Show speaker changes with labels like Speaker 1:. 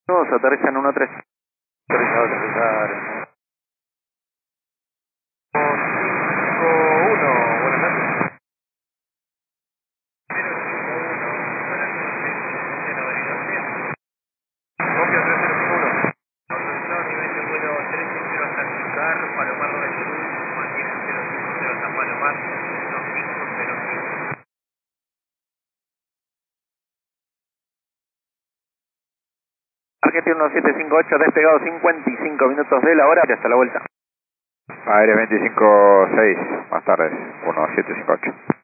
Speaker 1: Todos aterrizan 1-3.
Speaker 2: Autorizado a aterrizar. 5-1, buenas noches. 051, buenas noches. Copia 3051. Autorizado nivel de vuelo 360 hasta Chicar, Palomar de Perú, mantiene 050 hasta Palomar, 1505.
Speaker 1: Argentina 1758, despegado 55 minutos de la hora, hasta la vuelta.
Speaker 2: Aire 25-6, más tarde, 1758.